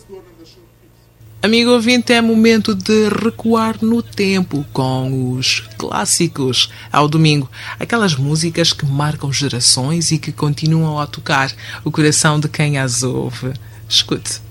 Amigo ouvinte, é momento de recuar no tempo com os clássicos ao domingo. Aquelas músicas que marcam gerações e que continuam a tocar o coração de quem as ouve. Escute.